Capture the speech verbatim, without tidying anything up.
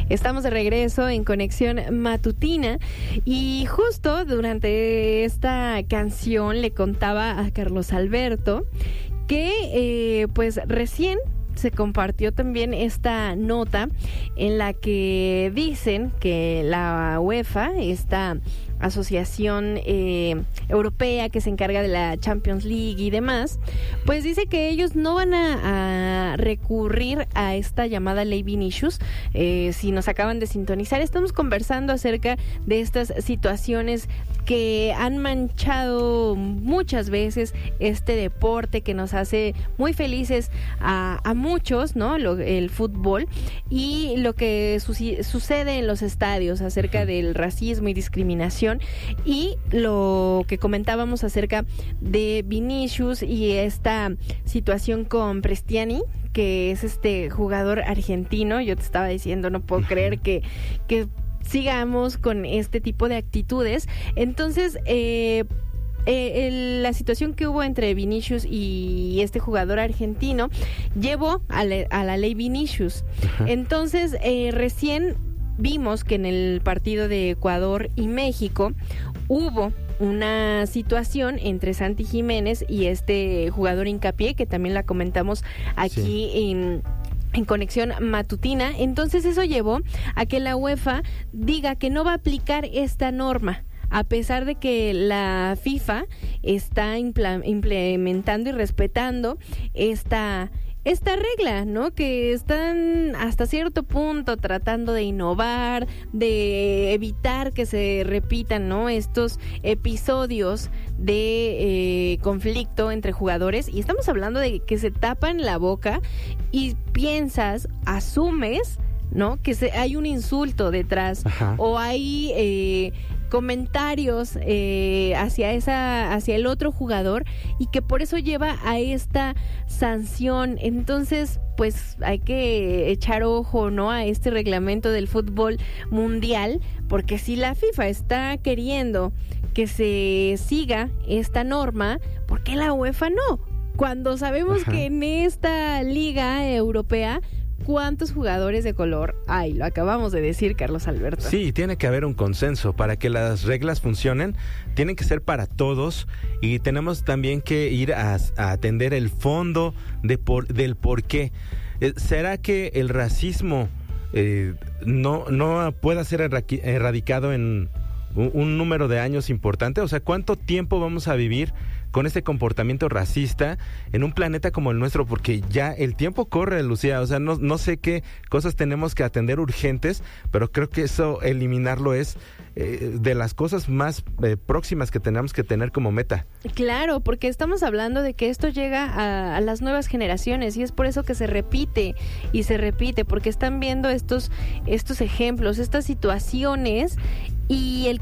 Estamos de regreso en Conexión Matutina y justo durante esta canción le contaba a Carlos Alberto que eh, pues recién se compartió también esta nota en la que dicen que la UEFA, esta asociación eh, europea que se encarga de la Champions League y demás, pues dice que ellos no van a, a recurrir a esta llamada ley Vinicius. Eh, si nos acaban de sintonizar, estamos conversando acerca de estas situaciones que han manchado muchas veces este deporte que nos hace muy felices a, a muchos, ¿no? Lo, el fútbol, y lo que su, sucede en los estadios acerca del racismo y discriminación, y lo que comentábamos acerca de Vinicius y esta situación con Prestiani, que es este jugador argentino. Yo te estaba diciendo, no puedo creer que, que sigamos con este tipo de actitudes. Entonces, eh, eh, el, la situación que hubo entre Vinicius y este jugador argentino llevó a, le, a la ley Vinicius. Ajá. Entonces, eh, recién vimos que en el partido de Ecuador y México hubo una situación entre Santi Jiménez y este jugador Hincapié, que también la comentamos aquí sí. en... en Conexión Matutina. Entonces eso llevó a que la UEFA diga que no va a aplicar esta norma, a pesar de que la FIFA está impla- implementando y respetando esta esta regla, ¿no? Que están hasta cierto punto tratando de innovar, de evitar que se repitan, ¿no? Estos episodios de eh, conflicto entre jugadores, y estamos hablando de que se tapan la boca y piensas, asumes, ¿no? Que se, hay un insulto detrás. Ajá. O hay eh, comentarios eh, hacia esa, hacia el otro jugador, y que por eso lleva a esta sanción. Entonces, pues hay que echar ojo, ¿no? A este reglamento del fútbol mundial, porque si la FIFA está queriendo que se siga esta norma, ¿por qué la UEFA no? Cuando sabemos Ajá. que en esta liga europea, ¿cuántos jugadores de color hay? Lo acabamos de decir, Carlos Alberto. Sí, tiene que haber un consenso. Para que las reglas funcionen, tienen que ser para todos, y tenemos también que ir a, a atender el fondo de por, del por qué. Eh, ¿Será que el racismo eh, no, no pueda ser erra- erradicado en un, un número de años importante? O sea, ¿cuánto tiempo vamos a vivir con este comportamiento racista en un planeta como el nuestro? Porque ya el tiempo corre, Lucía. O sea, no, no sé qué cosas tenemos que atender urgentes, pero creo que eso, eliminarlo, es eh, de las cosas más eh, próximas que tenemos que tener como meta. Claro, porque estamos hablando de que esto llega a, a las nuevas generaciones, y es por eso que se repite y se repite, porque están viendo estos, estos ejemplos, estas situaciones, y el